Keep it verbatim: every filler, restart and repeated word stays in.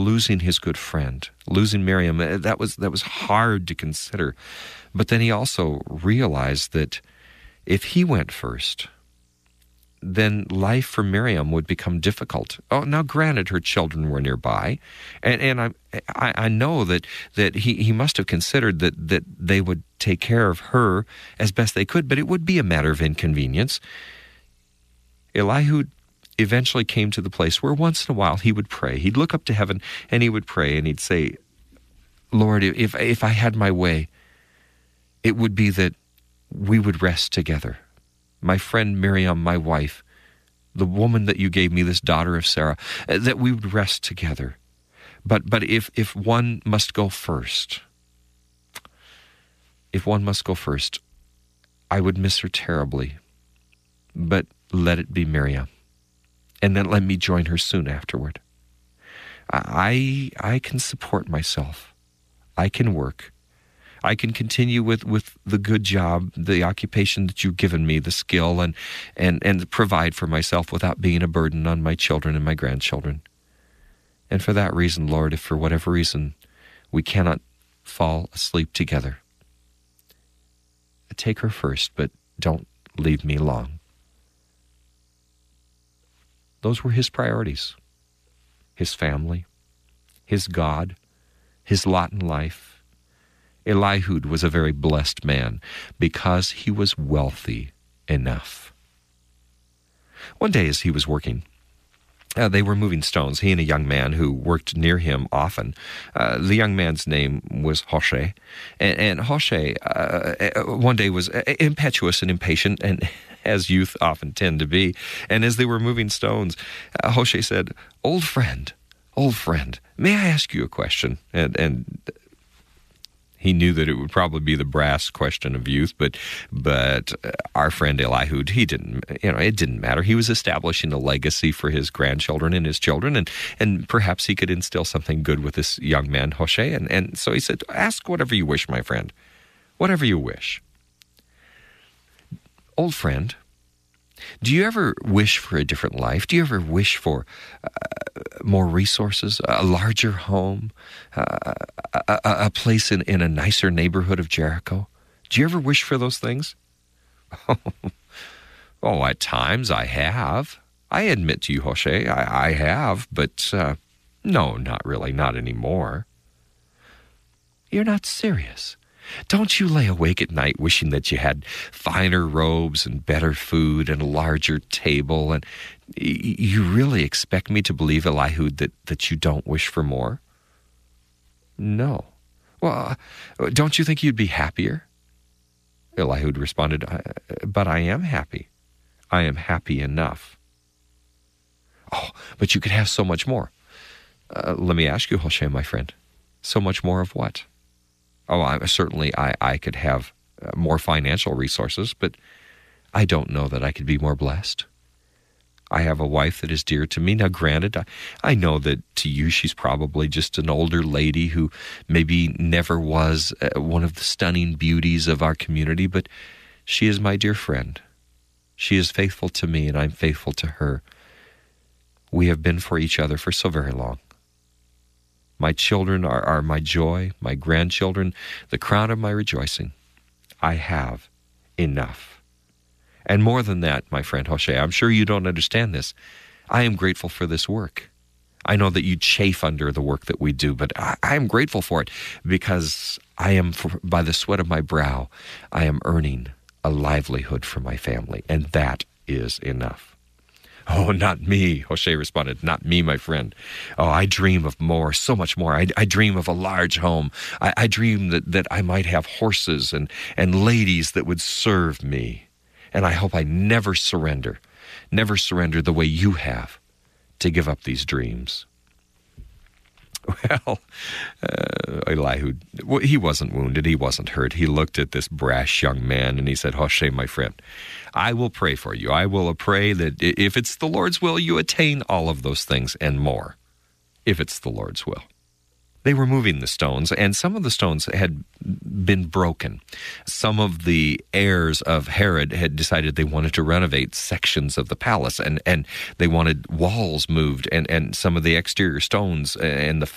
losing his good friend, losing Miriam. That was that was hard to consider. But then he also realized that if he went first, then life for Miriam would become difficult. Oh, now granted, her children were nearby, and and I I, I know that that he, he must have considered that that they would take care of her as best they could, but it would be a matter of inconvenience. Elihu eventually came to the place where once in a while he would pray. He'd look up to heaven and he would pray and he'd say, Lord, if if I had my way, it would be that we would rest together. My friend Miriam, my wife, the woman that you gave me, this daughter of Sarah, that we would rest together. But but if if one must go first, if one must go first, I would miss her terribly. But let it be Miriam. And then let me join her soon afterward. I I can support myself. I can work. I can continue with, with the good job, the occupation that you've given me, the skill, and, and, and provide for myself without being a burden on my children and my grandchildren. And for that reason, Lord, if for whatever reason we cannot fall asleep together, take her first, but don't leave me long. Those were his priorities. His family, his God, his lot in life. Elihu was a very blessed man because he was wealthy enough. One day as he was working, uh, they were moving stones, he and a young man who worked near him often. Uh, the young man's name was Hoshea, and, and Hoshea uh, one day was impetuous and impatient, and as youth often tend to be. And as they were moving stones, uh, Hoshea said, "Old friend, old friend, may I ask you a question?" And and he knew that it would probably be the brass question of youth, but but our friend Elihu, he didn't, you know, it didn't matter. He was establishing a legacy for his grandchildren and his children, and, and perhaps he could instill something good with this young man, Hoshea. And, and so he said, "Ask whatever you wish, my friend, whatever you wish." Old friend, do you ever wish for a different life? Do you ever wish for uh, more resources, a larger home, uh, a, a, a place in, in a nicer neighborhood of Jericho? Do you ever wish for those things? Oh, at times I have. I admit to you, Hoshea, I, I have, but uh, no, not really, not anymore. You're not serious. Don't you lay awake at night wishing that you had finer robes and better food and a larger table? And y- you really expect me to believe, Elihu, that, that you don't wish for more? No. Well, uh, don't you think you'd be happier? Elihu responded, "But I am happy. I am happy enough." "Oh, but you could have so much more." Uh, let me ask you, Hoshea, my friend, so much more of what? Oh, I, certainly I, I could have uh, more financial resources, but I don't know that I could be more blessed. I have a wife that is dear to me. Now, granted, I, I know that to you she's probably just an older lady who maybe never was uh, one of the stunning beauties of our community, but she is my dear friend. She is faithful to me, and I'm faithful to her. We have been for each other for so very long. My children are, are my joy, my grandchildren, the crown of my rejoicing. I have enough. And more than that, my friend Hoshea, I'm sure you don't understand this. I am grateful for this work. I know that you chafe under the work that we do, but I, I am grateful for it because I am, for, by the sweat of my brow, I am earning a livelihood for my family, and that is enough. Oh, not me, Hoshea responded. Not me, my friend. Oh, I dream of more, so much more. I, I dream of a large home. I, I dream that, that I might have horses and, and ladies that would serve me. And I hope I never surrender, never surrender the way you have to give up these dreams. Well, uh, Elihu, well, he wasn't wounded. He wasn't hurt. He looked at this brash young man and he said, "Hoshea, my friend, I will pray for you. I will pray that if it's the Lord's will, you attain all of those things and more, if it's the Lord's will." They were moving the stones, and some of the stones had been broken. Some of the heirs of Herod had decided they wanted to renovate sections of the palace, and, and they wanted walls moved, and, and some of the exterior stones and the